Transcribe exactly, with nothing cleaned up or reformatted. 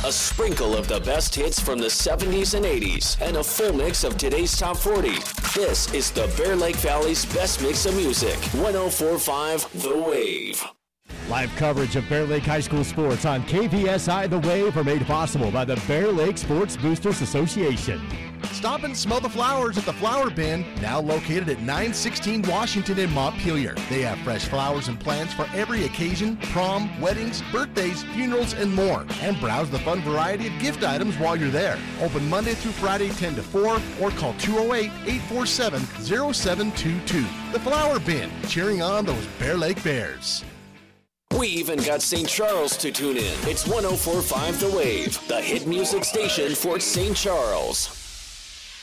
A sprinkle of the best hits from the seventies and eighties, and a full mix of today's top forty. This is the Bear Lake Valley's best mix of music. one oh four point five The Wave. Live coverage of Bear Lake High School sports on K V S I The Wave are made possible by the Bear Lake Sports Boosters Association. Stop and smell the flowers at the Flower Bin, now located at nine sixteen Washington in Montpelier. They have fresh flowers and plants for every occasion, prom, weddings, birthdays, funerals, and more. And browse the fun variety of gift items while you're there. Open Monday through Friday ten to four or call two oh eight, eight four seven, oh seven two two. The Flower Bin, cheering on those Bear Lake Bears. We even got Saint Charles to tune in. It's one oh four point five The Wave, the hit music station for Saint Charles.